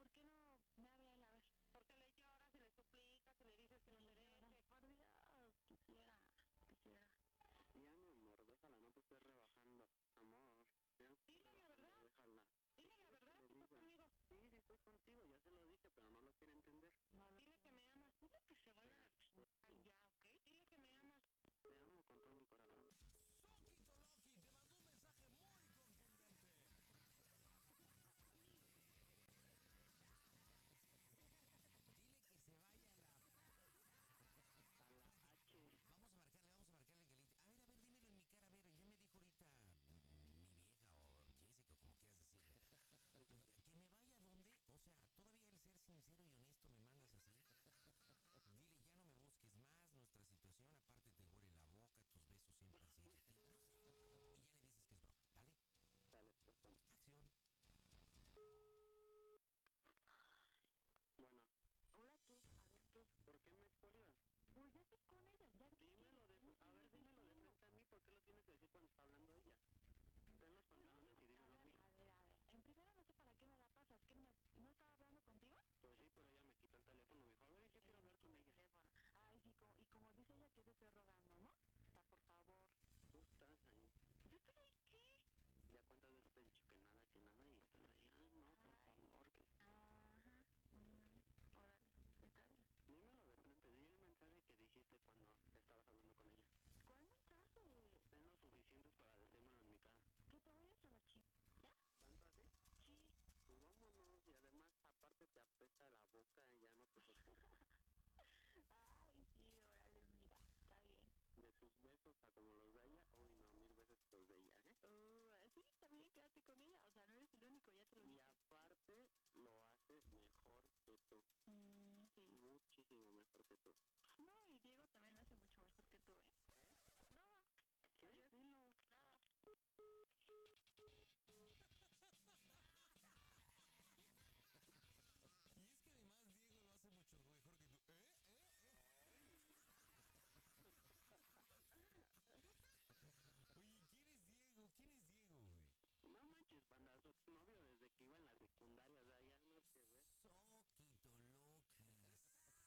¿por qué no me habla él? A ver. Porque le lloras y le suplicas y le dices que no merece. Por Dios, quisiera. Ya, mi amor, déjala, no te estés rebajando. Amor, ya. Dile la verdad. Déjala. Dile la verdad, Que que estás conmigo. Sí, estoy contigo, ya se lo dije, pero no lo quiere entender. Dile que me amas. Dile que se vaya a la chingada ya, ¿ok? Dile que me amas. Te amo con todo mi corazón. Soquito Loki te mandó un mensaje muy contundente. Dile que se vaya a la H. Vamos a marcarle que le... A ver, dímelo en mi cara, a ver, ya me dijo ahorita mi vieja o Jessica o como quieras decirle. ¿Que me vaya a dónde? O sea, todavía el ser sincero y honesto me mandas así. Dile, ya no me busques más, nuestra situación, aparte te huele la boca, tus besos siempre así. Y ya le dices que es broma, ¿vale? Dale, pues, bueno. Acción. Bueno, Hola tú, a ver tú. ¿por qué me expolias? Pues ya estoy con ella, ya. Dímelo de frente a mí, ¿por qué lo tienes que decir cuando está hablando ella? Ten los pantalones y dímelo a mí. A ver. En primera no sé para qué me la pasas. ¿Qué no estaba hablando contigo? Pues sí, pero ella me quitó el teléfono, me dijo, a ver, yo quiero hablar con ella. Ay, sí, y como dice ella que te estoy rogando, ¿no? O sea, por favor. Tú estás ahí. ¿Yo estoy ahí qué? Ya cuántas veces te he dicho que nada, y estás ahí, ay, no, por favor, que... Ajá. Órale, está bien. Dímelo de frente, di el mensaje que dijiste cuando estabas hablando con ella. ¿Cuál mensaje? Ten lo suficientes para decírmelo en mi cara. Que te vayas a la chica. ¿Ya? ¿Tanto así? Sí. Pues vámonos, y además, aparte te apesta la boca y ya no te soporto. Ay, sí, órale, mira, está bien. De tus besos a como los de ella, uy, no, 1000 veces los de ella, ¿eh? Sí, también quédate con ella, o sea, no eres el único, ya te lo Y dije. aparte, lo haces mejor que tú. Sí. Muchísimo mejor que tú. No, y Diego también lo hace mucho mejor que tú, ¿eh? No, ¿Qué? dilo, nada. Y es que además Diego lo hace mucho mejor que tú. Oye, ¿quién es Diego? ¿Quién es Diego, güey? No manches, panda, su novio desde que iba en la secundaria, o sea, ya no te ves. Soquito Locas.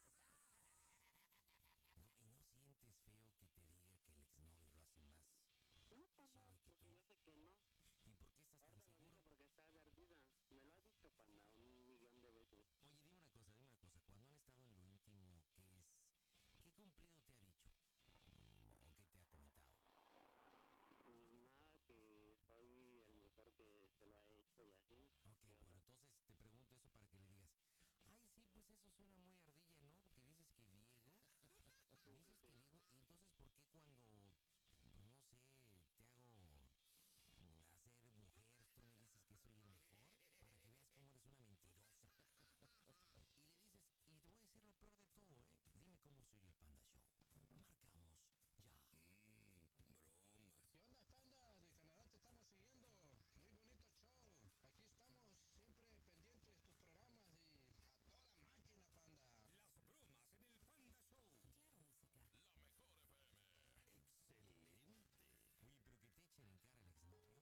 No, y no sientes feo que te diga que el exnovio lo hace más No, panda, chido que porque tú. yo sé que no. ¿Y por qué estás tan Ahora lo seguro? digo porque está perdida. Me lo ha dicho, panda, 1.000.000 de veces. Oye, dime una cosa. Cuando han estado en lo íntimo, ¿qué cumplido te ha dicho? ¿O qué te ha comentado? Pues nada, que soy el mejor que se lo ha hecho y así. Ok, bueno, entonces te pregunto eso para que le digas, ay, sí, pues eso suena muy ardilla, ¿no? Porque dices que Diego, y entonces, ¿por qué cuando, pues no sé, te hago hacer mujer, tú me dices que soy el mejor? Para que veas cómo eres una mentirosa. Y le dices, y te voy a decir lo peor de todo, ¿eh? Dime cómo soy el Panda Show. Marcamos ya. Broma. ¿Qué onda, panda? De Canadá te estamos siguiendo. Muy bonito show. Aquí estamos siempre pendientes de tus programas y a toda máquina, panda. Las bromas en el Panda Show. Claro, música. La mejor FM. Excelente. Oye, pero que te echen en cara el exnovio.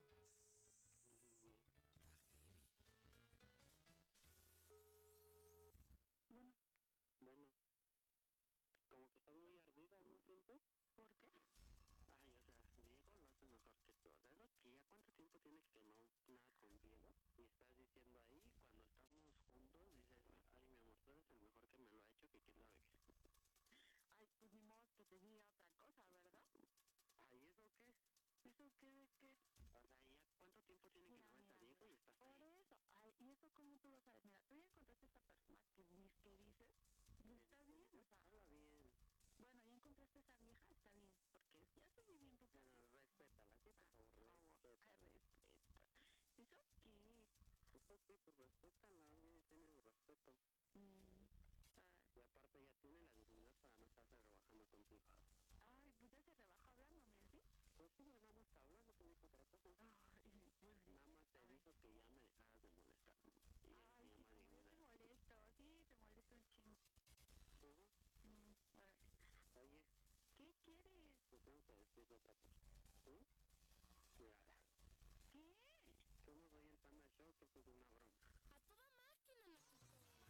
Está heavy. Bueno, como que estás muy ardida, ¿no sientes? ¿Por qué? Ay, o sea, Diego lo hace mejor que tú. O sea, es lo que ya cuánto tiempo tiene que no nada con Diego. Y estás diciendo ahí, cuando estamos juntos, dices, ay, mi amor, tú eres el mejor que me lo ha hecho, que quién sabe qué. Ay, pues ni modo que te diga otra cosa, ¿verdad? Ay, ¿eso qué? ¿Eso qué de qué? O sea, ya cuánto tiempo tiene que no ves a Diego y estás Por ahí. eso, ay, ¿y eso cómo tú lo sabes? Mira, tú ya encontraste a esta persona que dices, y está bien, o sea, Habla bien, bueno, ya encontraste a esa vieja, está bien, porque ya se vive bien tu casa. pero respétala, sí, por favor, respétala. Respeta. ¿Eso qué? Eso sí, pues respétala, oye, tiene respeto. Y aparte ya tiene la dignidad para no estarse rebajando contigo. Ay, pues ya se rebajó hablándome, ¿sí? Pues sí, nada más te habló, no te dijo otra cosa. Ay, pues Nada más te dijo que ya me dejaras de molestar. Y eso se ay, llama sí, dignidad. sí, te molesto un chingo. Ujú. Órale. Oye, ¿Qué quieres? te tengo que decir otra cosa. ¿Sí? Mira, ¿Qué? yo no soy el Panda Show, que esto es una broma.